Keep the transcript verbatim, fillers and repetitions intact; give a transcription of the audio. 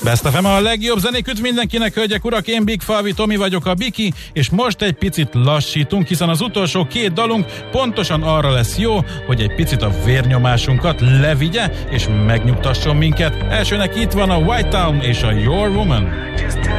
Best ef em a legjobb zenéküt mindenkinek, hölgyek, urak, én Big Falvi Tomi vagyok, a Biki, és most egy picit lassítunk, hiszen az utolsó két dalunk pontosan arra lesz jó, hogy egy picit a vérnyomásunkat levigye, és megnyugtasson minket. Elsőnek itt van a White Town és a Your Woman.